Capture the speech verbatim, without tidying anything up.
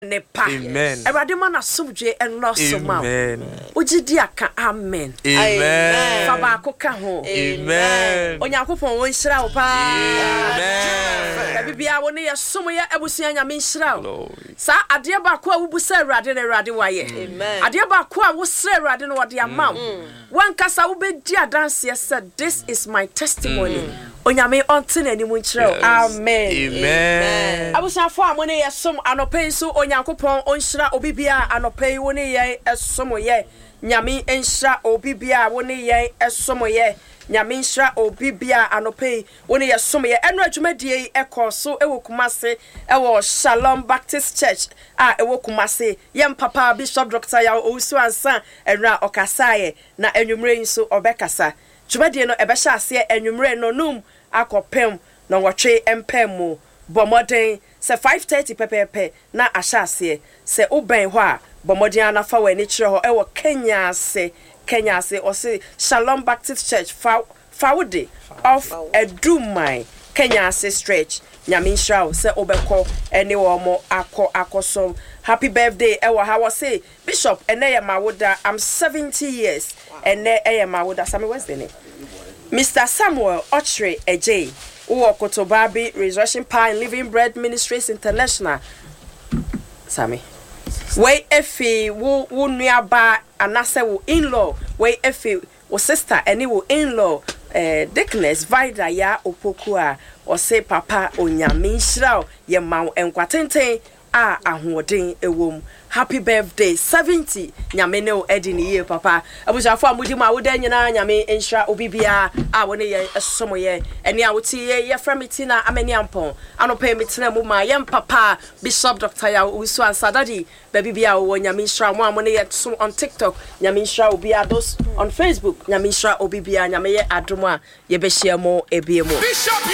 Nepa. Amen. Everybody man a subject and lost some out. Amen. Ujidiaka amen. Amen. Fabako kaho. Amen. Onyankopon won shira opa. Amen. Da bibia woni ye somo ye abusuan nyame shira. Sa ade ba ko a wubusa awurade na awurade waye. Amen. Ade ba ko a wo sra awurade no wode amam. Wan kasa wo bedi adanse ye said this is my testimony. Onyame onte na nimu nchira. Amen. Amen. Abusuafo amone ye som anopen so Onyankopon onhira obibia anopai woni ye esomo ye nyame enhira obibia woni ye esomo ye nyame enhira obibia anopai woni ye somo ye eno adwumadie ekoso ewo Kumase ewo Shalom Baptist Church a ewo Kumase yem papa Bishop Doctor ya Owusu Ansa enra okasaye na enwumre nso obekasa dwumadie no ebehya ase enwumre no num akopem na wotwe empem bomoden se five thirty pepepe na ashase se uben ho a bomodin anafa wani kire ho e wo Kenya se Kenya se o se Shalom Baptist Church fa fawde of Edumai Kenya se stretch nyame nshraw se obekọ ene wo mo akọ akosom happy birthday e wo ha wo say Bishop ene ye mawoda I'm seventy years ene ye mawoda Sammy Wednesday ne Mister Samuel Ochre Ejay Uwo Kotobabi Resurrection Power and Living Bread Ministries International. Sammy. Way efi wo wo nuaba anase wo in-law. Way efi wo sister eni wo in-law. Eh Dickness Vida ya opokua o say papa onyame nhyira ye ma enkwatenten a ahoden ewom. Happy birthday seventy nyame ne o edi ni ye papa abusafo amudi ma woda nyina nyame enhira obibia a woni ye esomo ye eni a woti ye ye fremiti na amani ampon anope mitena mu ma ye papa Bishop Doctor ya Owusu Ansa daddy baby bia wo nyame enhira mo amone ye so on TikTok nyame enhira obia those on Facebook nyame enhira obibia nyame ye adomo a ye behia mo ebiemo